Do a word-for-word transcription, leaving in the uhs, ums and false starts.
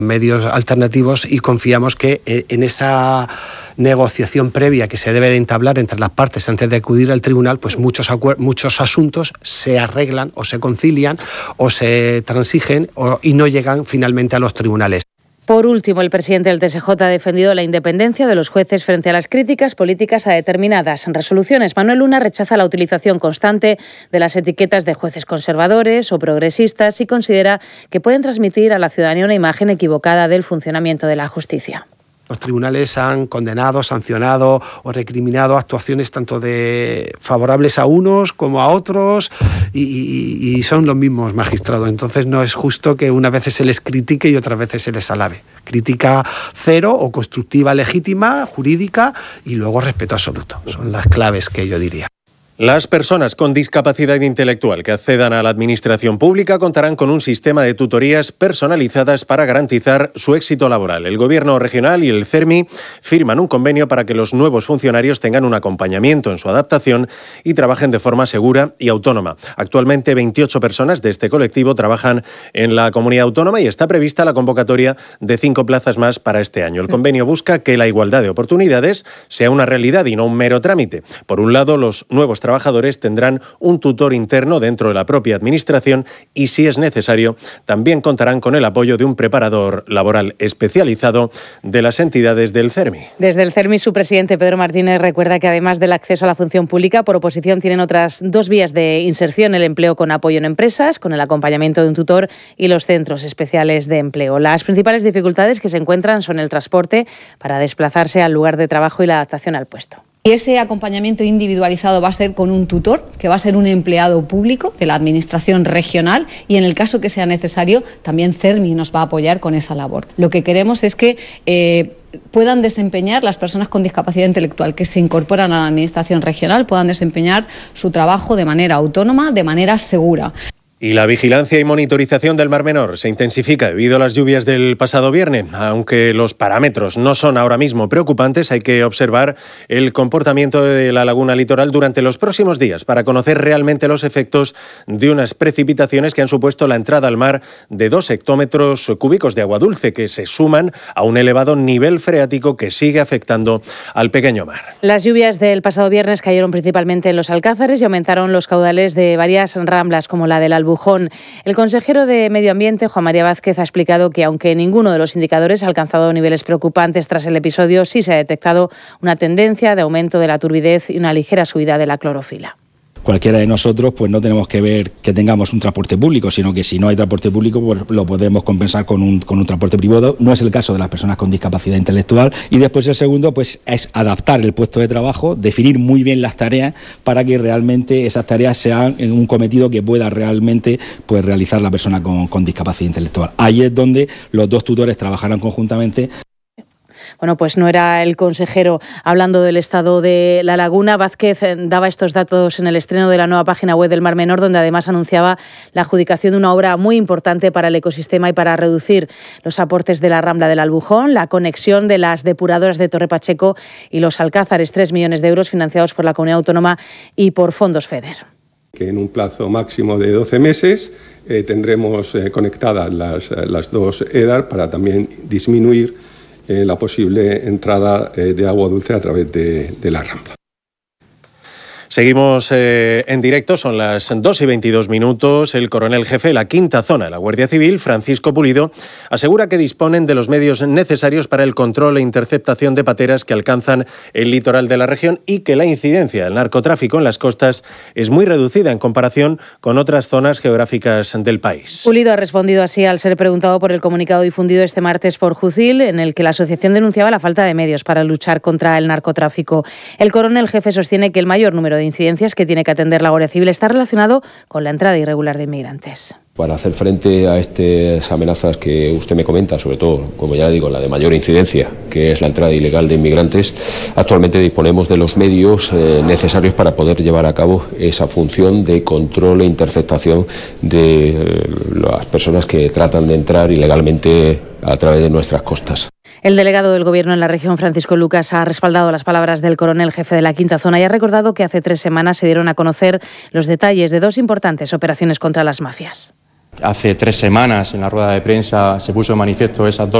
medios alternativos y confiamos que en esa negociación previa que se debe de entablar entre las partes antes de acudir al tribunal, pues muchos, muchos asuntos se arreglan o se concilian o se transigen o, y no llegan finalmente a los tribunales. Por último, el presidente del T S J ha defendido la independencia de los jueces frente a las críticas políticas a determinadas resoluciones. Manuel Luna rechaza la utilización constante de las etiquetas de jueces conservadores o progresistas y considera que pueden transmitir a la ciudadanía una imagen equivocada del funcionamiento de la justicia. Los tribunales han condenado, sancionado o recriminado actuaciones tanto de favorables a unos como a otros y, y, y son los mismos magistrados. Entonces no es justo que unas veces se les critique y otras veces se les alabe. Crítica cero o constructiva legítima, jurídica y luego respeto absoluto. Son las claves que yo diría. Las personas con discapacidad intelectual que accedan a la administración pública contarán con un sistema de tutorías personalizadas para garantizar su éxito laboral. El Gobierno regional y el CERMI firman un convenio para que los nuevos funcionarios tengan un acompañamiento en su adaptación y trabajen de forma segura y autónoma. Actualmente veintiocho personas de este colectivo trabajan en la comunidad autónoma y está prevista la convocatoria de cinco plazas más para este año. El convenio busca que la igualdad de oportunidades sea una realidad y no un mero trámite. Por un lado, los nuevos trabajadores trabajadores tendrán un tutor interno dentro de la propia administración y, si es necesario, también contarán con el apoyo de un preparador laboral especializado de las entidades del CERMI. Desde el CERMI, su presidente Pedro Martínez recuerda que además del acceso a la función pública, por oposición tienen otras dos vías de inserción: el empleo con apoyo en empresas, con el acompañamiento de un tutor, y los centros especiales de empleo. Las principales dificultades que se encuentran son el transporte para desplazarse al lugar de trabajo y la adaptación al puesto. Y ese acompañamiento individualizado va a ser con un tutor, que va a ser un empleado público de la Administración regional, y en el caso que sea necesario, también CERMI nos va a apoyar con esa labor. Lo que queremos es que eh, puedan desempeñar, las personas con discapacidad intelectual que se incorporan a la Administración regional, puedan desempeñar su trabajo de manera autónoma, de manera segura. Y la vigilancia y monitorización del Mar Menor se intensifica debido a las lluvias del pasado viernes. Aunque los parámetros no son ahora mismo preocupantes, hay que observar el comportamiento de la laguna litoral durante los próximos días para conocer realmente los efectos de unas precipitaciones que han supuesto la entrada al mar de dos hectómetros cúbicos de agua dulce, que se suman a un elevado nivel freático que sigue afectando al pequeño mar. Las lluvias del pasado viernes cayeron principalmente en los Alcázares y aumentaron los caudales de varias ramblas, como la del Albufón. El consejero de Medio Ambiente, Juan María Vázquez, ha explicado que aunque ninguno de los indicadores ha alcanzado niveles preocupantes tras el episodio, sí se ha detectado una tendencia de aumento de la turbidez y una ligera subida de la clorofila. Cualquiera de nosotros pues no tenemos que ver que tengamos un transporte público, sino que si no hay transporte público pues lo podemos compensar con un, con un transporte privado. No es el caso de las personas con discapacidad intelectual. Y después el segundo pues es adaptar el puesto de trabajo, definir muy bien las tareas para que realmente esas tareas sean en un cometido que pueda realmente pues realizar la persona con, con discapacidad intelectual. Ahí es donde los dos tutores trabajarán conjuntamente. Bueno, pues no era el consejero hablando del estado de la laguna. Vázquez daba estos datos en el estreno de la nueva página web del Mar Menor, donde además anunciaba la adjudicación de una obra muy importante para el ecosistema y para reducir los aportes de la Rambla del Albujón, la conexión de las depuradoras de Torre Pacheco y los Alcázares, tres millones de euros financiados por la Comunidad Autónoma y por fondos FEDER. Que en un plazo máximo de doce meses eh, tendremos eh, conectadas las, las dos EDAR para también disminuir Eh, la posible entrada eh, de agua dulce a través de, de la Rambla. Seguimos eh, en directo, son las dos y veintidós minutos. El coronel jefe de la quinta zona de la Guardia Civil, Francisco Pulido, asegura que disponen de los medios necesarios para el control e interceptación de pateras que alcanzan el litoral de la región y que la incidencia del narcotráfico en las costas es muy reducida en comparación con otras zonas geográficas del país. Pulido ha respondido así al ser preguntado por el comunicado difundido este martes por Jucil, en el que la asociación denunciaba la falta de medios para luchar contra el narcotráfico. El coronel jefe sostiene que el mayor número de de incidencias que tiene que atender la Guardia Civil está relacionado con la entrada irregular de inmigrantes. Para hacer frente a estas amenazas que usted me comenta, sobre todo, como ya le digo, la de mayor incidencia, que es la entrada ilegal de inmigrantes, actualmente disponemos de los medios eh, necesarios para poder llevar a cabo esa función de control e interceptación de eh, las personas que tratan de entrar ilegalmente a través de nuestras costas. El delegado del Gobierno en la región, Francisco Lucas, ha respaldado las palabras del coronel jefe de la quinta zona y ha recordado que hace tres semanas se dieron a conocer los detalles de dos importantes operaciones contra las mafias. Hace tres semanas en la rueda de prensa se puso de manifiesto esas dos